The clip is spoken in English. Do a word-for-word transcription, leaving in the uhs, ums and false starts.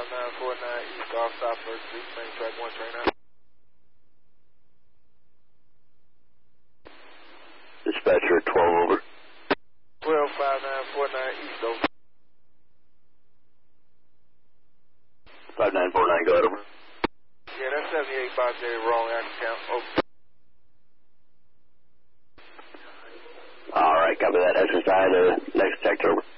five nine four nine East off South First Street, main track one, train out. Dispatcher twelve over. twelve five nine four nine East over. five nine four nine, go ahead, over. Yeah, that's seventy-eight Bob J, wrong action count, over. Alright, copy that. Exercise, uh, next check, over.